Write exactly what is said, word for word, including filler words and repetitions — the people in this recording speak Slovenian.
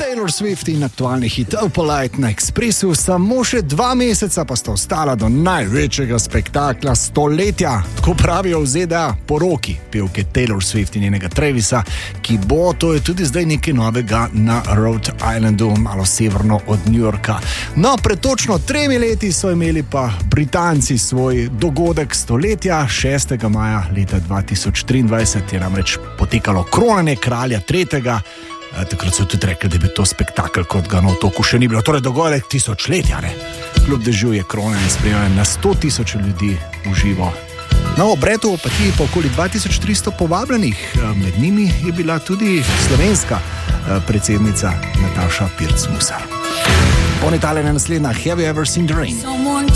Taylor Swift in aktualni hit Opalite na Expressu. Samo še dva meseca pa sta ostala do največjega spektakla stoletja, tako pravijo v Z D A, poroki pevke Taylor Swift in njenega Travisa, ki bo, to je tudi zdaj nekaj novega, na Rhode Islandu, malo severno od New Yorka. No, pred točno tremi leti so imeli pa Britanci svoj dogodek stoletja. šestega maja leta dva tisoč triindvajset je namreč potekalo kronanje kralja tretjega. Takrat so tudi rekli, da je bil to spektakel, kot ga na otoku še ni bilo, torej dogodek tisočletja, ne. Kljub dežju je kronanje spremljalo na sto tisoč ljudi v živo. Na obredu pa ti pa okoli dva tisoč tristo povabljenih, med njimi je bila tudi slovenska predsednica Nataša Pirc Musar. Ponetale na naslednja Have You Ever Seen the Rain?